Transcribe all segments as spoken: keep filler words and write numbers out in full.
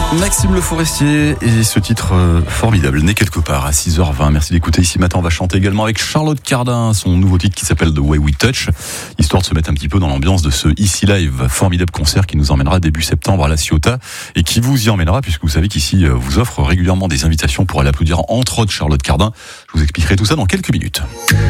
Maxime Le Forestier et ce titre euh, formidable, Né quelque part à six heures vingt. Merci d'écouter Ici Matin. On va chanter également avec Charlotte Cardin, son nouveau titre qui s'appelle The Way We Touch, histoire de se mettre un petit peu dans l'ambiance de ce Ici Live, formidable concert qui nous emmènera début septembre à La Ciotat et qui vous y emmènera puisque vous savez qu'ici euh, vous offre régulièrement des invitations pour aller applaudir entre autres Charlotte Cardin. Je vous expliquerai tout ça dans quelques minutes.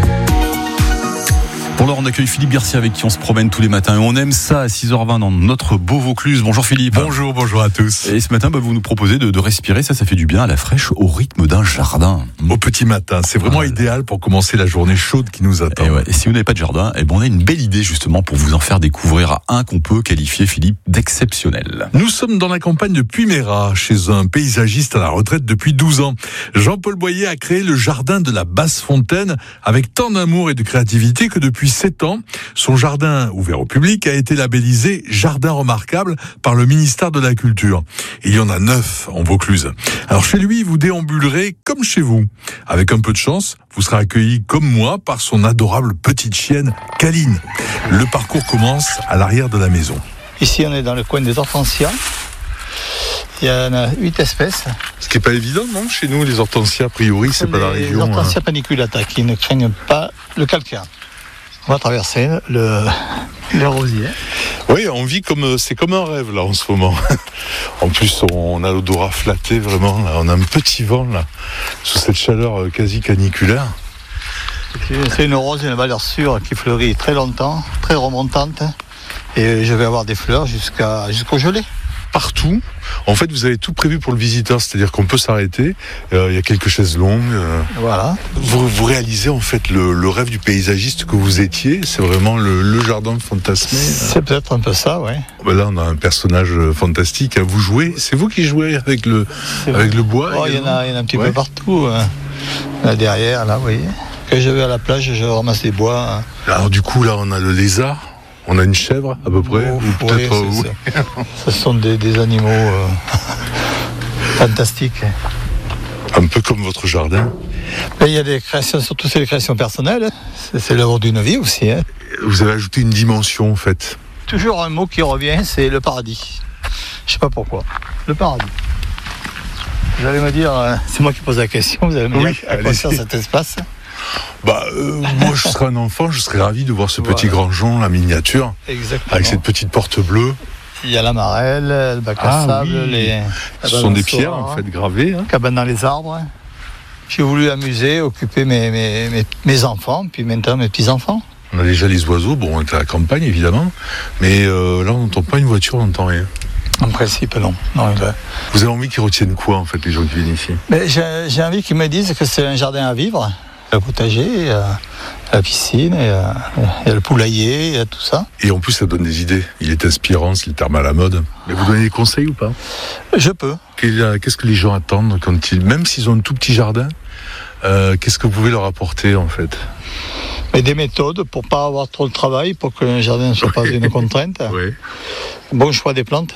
Pour l'heure, on accueille Philippe Garcia avec qui on se promène tous les matins et on aime ça à six heures vingt dans notre beau Vaucluse. Bonjour Philippe. Bonjour, bonjour à tous. Et ce matin, bah, vous nous proposez de, de respirer, ça, ça fait du bien à la fraîche au rythme d'un jardin. Au petit matin, c'est vraiment ouais. idéal pour commencer la journée chaude qui nous attend. Et, ouais. et si vous n'avez pas de jardin, eh ben on a une belle idée justement pour vous en faire découvrir à un qu'on peut qualifier, Philippe, d'exceptionnel. Nous sommes dans la campagne de Puymérat, chez un paysagiste à la retraite depuis douze ans. Jean-Paul Boyer a créé le jardin de la Basse-Fontaine avec tant d'amour et de créativité que depuis sept ans, son jardin, ouvert au public, a été labellisé Jardin remarquable par le ministère de la Culture. Il y en a neuf en Vaucluse. Alors chez lui, vous déambulerez comme chez vous. Avec un peu de chance, vous serez accueilli comme moi par son adorable petite chienne, Caline. Le parcours commence à l'arrière de la maison. Ici, on est dans le coin des hortensias. Il y en a huit espèces. Ce qui n'est pas évident, non? Chez nous, les hortensias, a priori, c'est les, pas la région. Les hortensias hein. paniculata qui ne craignent pas le calcaire. On va traverser le, le rosier. Oui, on vit comme, c'est comme un rêve là en ce moment. En plus, on a l'odorat flatté vraiment. Là. On a un petit vent là, sous cette chaleur quasi caniculaire. C'est une rose, une valeur sûre qui fleurit très longtemps, très remontante. Et je vais avoir des fleurs jusqu'à, jusqu'au gelé. Partout. En fait, vous avez tout prévu pour le visiteur, c'est-à-dire qu'on peut s'arrêter. Euh, il y a quelques chaises longues. Euh, voilà. Vous, vous réalisez en fait le, le rêve du paysagiste que vous étiez. C'est vraiment le, le jardin fantasmé. C'est peut-être un peu ça, oui. Ben là, on a un personnage fantastique à vous jouer. C'est vous qui jouez avec le, avec le bois. Oh, il y en a, il y en a un petit ouais. peu partout. Hein. Là derrière, là, vous voyez. Quand je vais à la plage, je ramasse des bois. Hein. Alors du coup, là, on a le lézard. On a une chèvre à peu près, oh, ou peut-être. Oui, euh, ce sont des, des animaux euh, fantastiques. Un peu comme votre jardin. Mais il y a des créations, surtout c'est des créations personnelles. C'est, c'est l'œuvre d'une vie aussi. Hein. Vous avez ajouté une dimension en fait. Toujours un mot qui revient, c'est le paradis. Je sais pas pourquoi. Le paradis. Vous allez me dire, euh, c'est moi qui pose la question. Vous allez me oui, dire à quoi sert cet espace. Bah, euh, moi, je serais un enfant, je serais ravi de voir ce voilà. petit grangeon, la miniature, exactement. Avec cette petite porte bleue. Il y a la marelle, le bac à ah, sable, oui. les. Ce sont des pierres en fait gravées. Hein. Cabane dans les arbres. J'ai voulu amuser, occuper mes, mes, mes, mes enfants, puis maintenant mes petits-enfants. On a déjà les oiseaux, bon, on est à la campagne évidemment, mais euh, là on n'entend pas une voiture, on n'entend rien. En principe, non. non il va... Vous avez envie qu'ils retiennent quoi en fait, les gens qui viennent ici? Mais j'ai, j'ai envie qu'ils me disent que c'est un jardin à vivre. Le potager, il y a la piscine, il y a, il y a le poulailler, il y a tout ça. Et en plus, ça donne des idées. Il est inspirant, c'est le terme à la mode. Mais vous donnez des conseils ou pas? Je peux. Qu'est-ce que les gens attendent quand ils, même s'ils ont un tout petit jardin, euh, qu'est-ce que vous pouvez leur apporter en fait? Mais des méthodes pour pas avoir trop de travail, pour que le jardin ne soit pas une contrainte. Oui. Bon choix des plantes.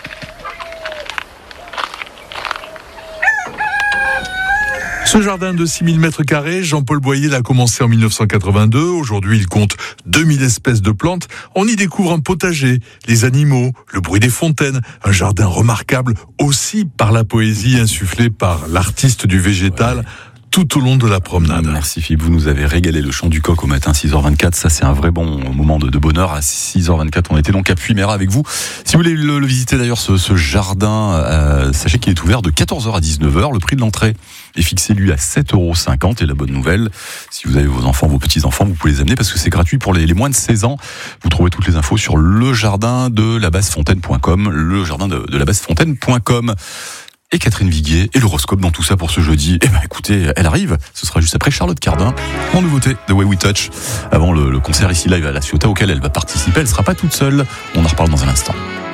Ce jardin de six mille mètres carrés, Jean-Paul Boyer l'a commencé en mille neuf cent quatre-vingt-deux. Aujourd'hui, il compte deux mille espèces de plantes. On y découvre un potager, les animaux, le bruit des fontaines, un jardin remarquable aussi par la poésie insufflée par l'artiste du végétal. Ouais. Tout au long de la promenade. Merci Philippe, vous nous avez régalé le chant du coq au matin six heures vingt-quatre, ça c'est un vrai bon moment de, de bonheur. À six heures vingt-quatre, on était donc à Puymérat avec vous. Si vous voulez le, le visiter d'ailleurs, ce, ce jardin, euh, sachez qu'il est ouvert de quatorze heures à dix-neuf heures. Le prix de l'entrée est fixé lui à sept euros cinquante. Et la bonne nouvelle, si vous avez vos enfants, vos petits-enfants, vous pouvez les amener parce que c'est gratuit pour les, les moins de seize ans. Vous trouvez toutes les infos sur le jardin de la basse fontaine point com, le jardin de, de la basse fontaine point com. Et Catherine Viguier et l'horoscope dans tout ça pour ce jeudi. Eh ben écoutez, elle arrive. Ce sera juste après Charlotte Cardin. En nouveauté, The Way We Touch. Avant le, le concert ici live à La Ciotat auquel elle va participer. Elle sera pas toute seule. On en reparle dans un instant.